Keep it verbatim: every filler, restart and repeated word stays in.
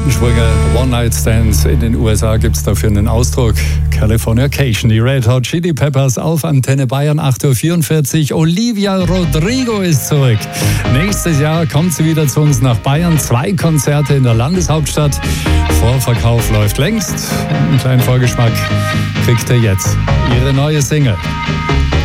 Seitensprünge, One-Night-Stands. In den U S A gibt es dafür einen Ausdruck. Californication. Die Red Hot Chili Peppers auf Antenne Bayern, acht Uhr vierundvierzig. Olivia Rodrigo ist zurück. Nächstes Jahr kommt sie wieder zu uns nach Bayern. Zwei Konzerte in der Landeshauptstadt. Vorverkauf läuft längst. Einen kleinen Vorgeschmack kriegt ihr jetzt. Ihre neue Single.